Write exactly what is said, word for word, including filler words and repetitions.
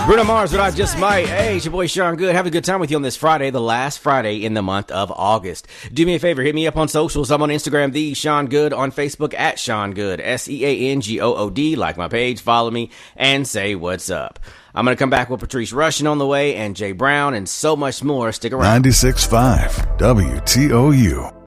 Bruno Mars, but I just might. Hey, it's your boy Sean Good. Have a good time with you on this Friday, the last Friday in the month of August. Do me a favor, hit me up on socials. I'm on Instagram, the Sean Good, on Facebook at Sean Good, S E A N G O O D. Like my page, follow me, and say what's up. I'm going to come back with Patrice Rushen on the way, and Jay Brown, and so much more. Stick around. ninety-six point five W T O U.